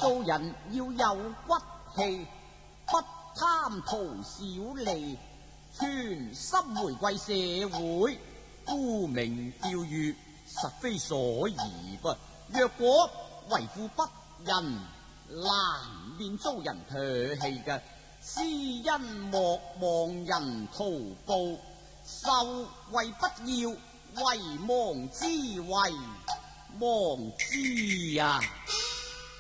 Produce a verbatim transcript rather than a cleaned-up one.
做人要有骨氣，不貪圖小利，全心回歸社會，沽名釣譽，實非所宜噃。若果為富不仁，難免遭人唾棄嘅。施恩莫忘人圖報，受惠不要遺忘之為忘之啊！